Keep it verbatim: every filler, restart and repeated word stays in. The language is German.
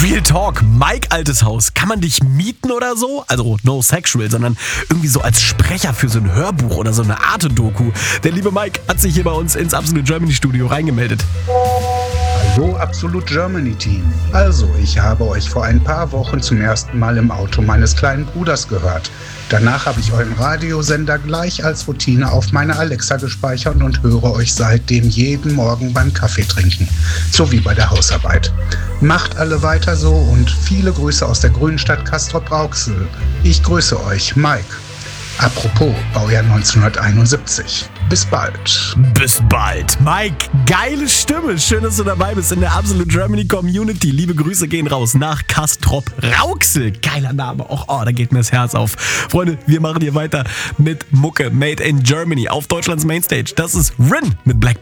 Real Talk, Mike Alteshaus, kann man dich mieten oder so? Also no sexual, sondern irgendwie so als Sprecher für so ein Hörbuch oder so eine Arte-Doku. Der liebe Mike hat sich hier bei uns ins Absolute Germany Studio reingemeldet. Hallo Absolute Germany Team. Also, ich habe euch vor ein paar Wochen zum ersten Mal im Auto meines kleinen Bruders gehört. Danach habe ich euren Radiosender gleich als Routine auf meine Alexa gespeichert und höre euch seitdem jeden Morgen beim Kaffee trinken. So wie bei der Hausarbeit. Macht alle weiter so und viele Grüße aus der grünen Stadt Castrop-Rauxel. Ich grüße euch, Mike. Apropos, Baujahr neunzehnhunderteinundsiebzig. Bis bald. Bis bald. Mike, geile Stimme. Schön, dass du dabei bist in der Absolute Germany Community. Liebe Grüße gehen raus nach Castrop-Rauxel. Geiler Name. Och, oh, da geht mir das Herz auf. Freunde, wir machen hier weiter mit Mucke Made in Germany auf Deutschlands Mainstage. Das ist Rin mit Black